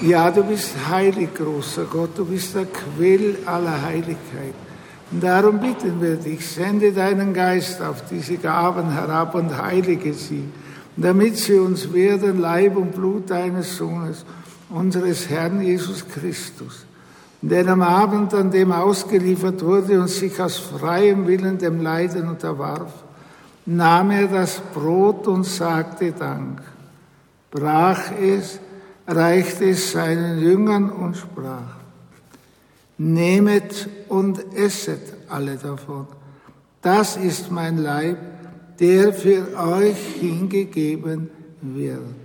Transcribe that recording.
Ja, du bist heilig, großer Gott, du bist der Quell aller Heiligkeit. Und darum bitten wir dich, sende deinen Geist auf diese Gaben herab und heilige sie, damit sie uns werden Leib und Blut deines Sohnes, unseres Herrn Jesus Christus. Denn am Abend, an dem ausgeliefert wurde und sich aus freiem Willen dem Leiden unterwarf, nahm er das Brot und sagte Dank, brach es, reichte es seinen Jüngern und sprach, nehmet und esset alle davon. Das ist mein Leib, der für euch hingegeben wird.